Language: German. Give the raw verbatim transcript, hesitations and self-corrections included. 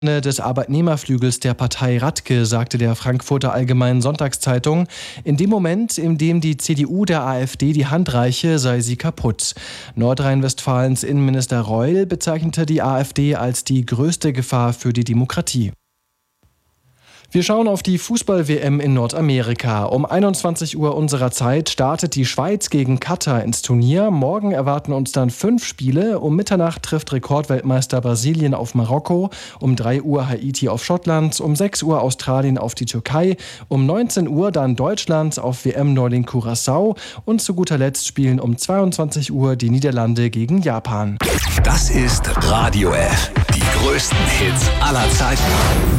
des Arbeitnehmerflügels der Partei Radke, sagte der Frankfurter Allgemeinen Sonntagszeitung. In dem Moment, in dem die C D U der AfD die Hand reiche, sei sie kaputt. Nordrhein-Westfalens Innenminister Reul bezeichnete die AfD als die größte Gefahr für die Demokratie. Wir schauen auf die Fußball-W M in Nordamerika. Um einundzwanzig Uhr unserer Zeit startet die Schweiz gegen Katar ins Turnier. Morgen erwarten uns dann fünf Spiele. Um Mitternacht trifft Rekordweltmeister Brasilien auf Marokko. Um drei Uhr Haiti auf Schottland. Um sechs Uhr Australien auf die Türkei. Um neunzehn Uhr dann Deutschland auf W M-Neuling Curaçao. Und zu guter Letzt spielen um zweiundzwanzig Uhr die Niederlande gegen Japan. Das ist Radio F. Die größten Hits aller Zeiten.